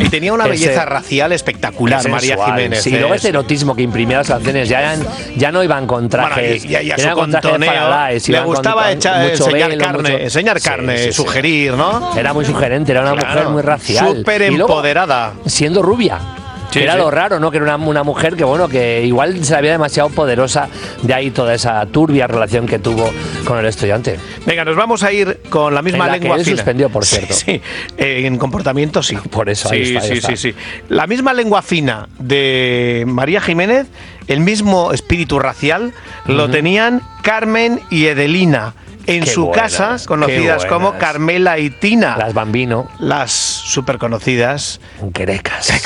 Y tenía una belleza racial espectacular, María Jiménez. Sí, y luego ese erotismo que imprimía las canciones, ya no iban con trajes. Bueno, y a su contoneo, le gustaba enseñar carne, sugerir, ¿no? Era muy sugerente, era una mujer muy racial. Súper empoderada. Siendo rubia. Sí, era lo raro, ¿no? Que era una mujer que, bueno, que igual se la veía demasiado poderosa, de ahí toda esa turbia relación que tuvo con el estudiante. Venga, nos vamos a ir con la misma lengua que él fina. Suspendió, por cierto. Sí, en comportamiento sí. Por eso, ahí está. Sí. La misma lengua fina de María Jiménez, el mismo espíritu racial, lo tenían Carmen y Edelina. En su casa, conocidas como Carmela y Tina. Las Bambino. Las súper conocidas Querecas.